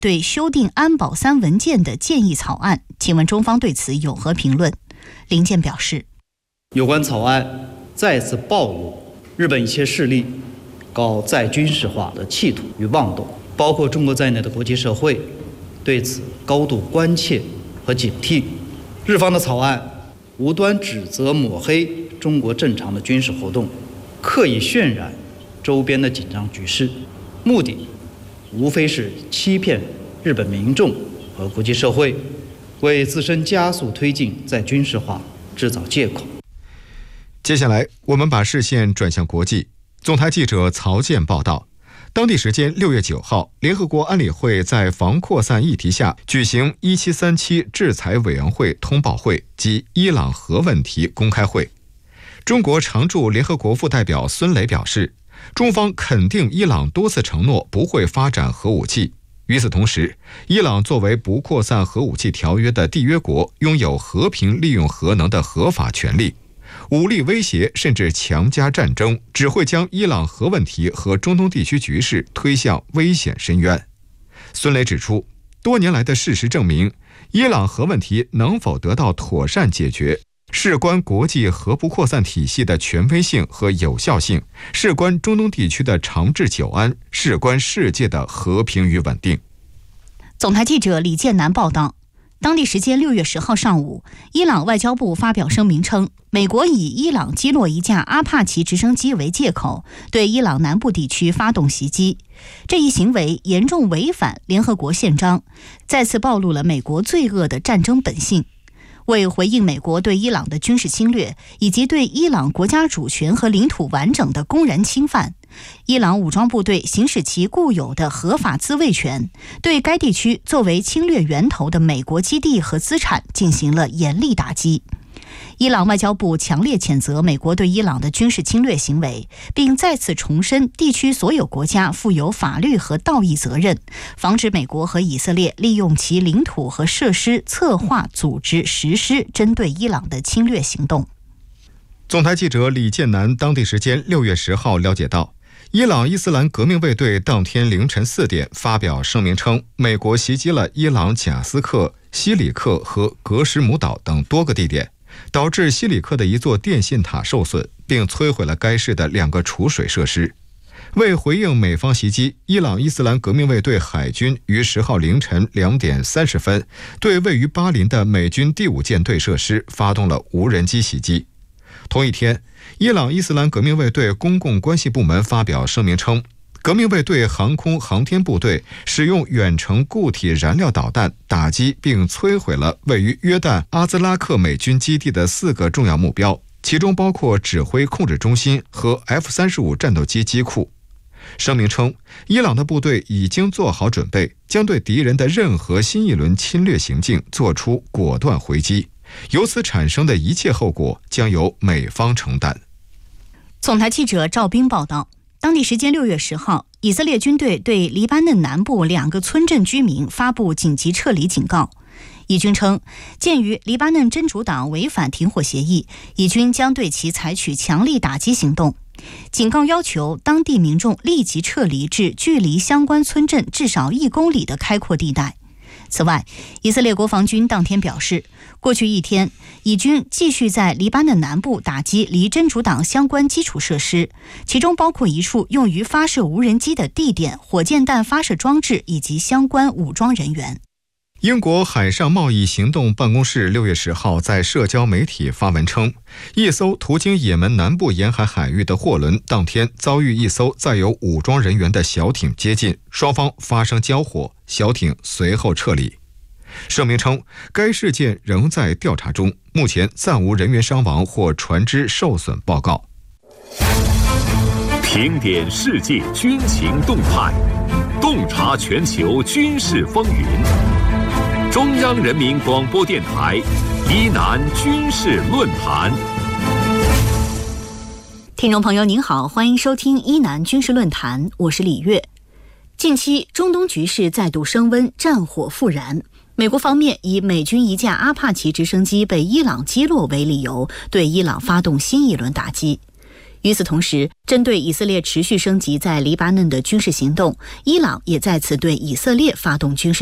对修订安保3文件的建议草案，请问中方对此有何评论？林健表示， 有关草案再次暴露日本一些势力搞再军事化的企图与妄动，包括中国在内的国际社会对此高度关切和警惕。日方的草案无端指责抹黑中国正常的军事活动，刻意渲染周边的紧张局势，目的无非是欺骗日本民众和国际社会，为自身加速推进再军事化制造借口。 接下来我们把视线转向国际。总台记者曹健报道，当地时间6月9号，联合国安理会在防扩散议题下举行1737制裁委员会通报会及伊朗核问题公开会。中国常驻联合国副代表孙磊表示，中方肯定伊朗多次承诺不会发展核武器。与此同时，伊朗作为不扩散核武器条约的缔约国，拥有和平利用核能的合法权利。武力威胁甚至强加战争，只会将伊朗核问题和中东地区局势推向危险深渊。孙磊指出，多年来的事实证明，伊朗核问题能否得到妥善解决，事关国际核不扩散体系的权威性和有效性，事关中东地区的长治久安，事关世界的和平与稳定。 总台记者李建南报道，当地时间6月10号上午，伊朗外交部发表声明称，美国以伊朗击落一架阿帕奇直升机为借口，对伊朗南部地区发动袭击。这一行为严重违反联合国宪章，再次暴露了美国罪恶的战争本性。为回应美国对伊朗的军事侵略，以及对伊朗国家主权和领土完整的公然侵犯，伊朗武装部队行使其固有的合法自卫权，对该地区作为侵略源头的美国基地和资产进行了严厉打击。伊朗外交部强烈谴责美国对伊朗的军事侵略行为，并再次重申地区所有国家负有法律和道义责任，防止美国和以色列利用其领土和设施策划、组织、实施针对伊朗的侵略行动。 总台记者李建南当地时间6月10号了解到，伊朗伊斯兰革命卫队当天凌晨4点发表声明称，美国袭击了伊朗贾斯克、西里克和格什姆岛等多个地点，导致西里克的一座电信塔受损，并摧毁了该市的2个储水设施。为回应美方袭击，伊朗伊斯兰革命卫队海军于10号凌晨2点30分对位于巴林的美军第5舰队设施发动了无人机袭击。同一天，伊朗伊斯兰革命卫队公共关系部门发表声明称，革命卫队航空航天部队使用远程固体燃料导弹打击并摧毁了位于约旦阿兹拉克美军基地的4个重要目标，其中包括指挥控制中心和 F-35战斗机机库。声明称，伊朗的部队已经做好准备，将对敌人的任何新一轮侵略行径做出果断回击，由此产生的一切后果将由美方承担。 总台记者赵斌报道，当地时间6月10号，以色列军队对黎巴嫩南部2个村镇居民发布紧急撤离警告。以军称，鉴于黎巴嫩真主党违反停火协议，以军将对其采取强力打击行动。警告要求当地民众立即撤离至距离相关村镇至少1公里的开阔地带。此外，以色列国防军当天表示，过去1天，以军继续在黎巴嫩南部打击离真主党相关基础设施，其中包括一处用于发射无人机的地点、火箭弹发射装置以及相关武装人员。 英国海上贸易行动办公室6月10号在社交媒体发文称，一艘途经也门南部沿海海域的货轮当天遭遇一艘载有武装人员的小艇接近，双方发生交火，小艇随后撤离。声明称，该事件仍在调查中，目前暂无人员伤亡或船只受损报告。 评点世界军情动态，洞察全球军事风云。中央人民广播电台伊南军事论坛。 听众朋友您好，欢迎收听伊南军事论坛，我是李月。近期中东局势再度升温，战火复燃。美国方面以美军一架阿帕奇直升机被伊朗击落为理由，对伊朗发动新一轮打击。 与此同时，针对以色列持续升级在黎巴嫩的军事行动，伊朗也再次对以色列发动军事